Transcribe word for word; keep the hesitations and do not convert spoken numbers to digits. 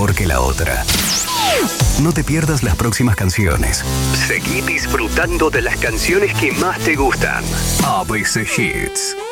mejor que la otra. No te pierdas las próximas canciones. Seguí disfrutando de las canciones que más te gustan. A B C Hits.